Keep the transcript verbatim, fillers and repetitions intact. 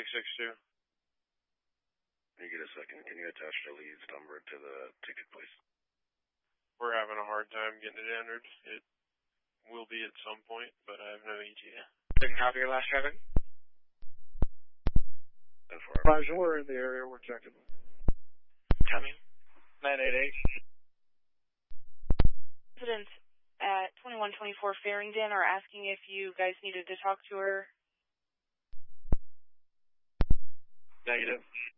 six six two. Can you get a second? Can you attach the lead's number to the ticket, please? We're having a hard time getting it entered. It will be at some point, but I have no E T A. Didn't copy your last traffic? Roger, we're in the area. We're checking. Coming. nine eight eight. Residents at twenty-one twenty-four Farringdon are asking if you guys needed to talk to her. Negative.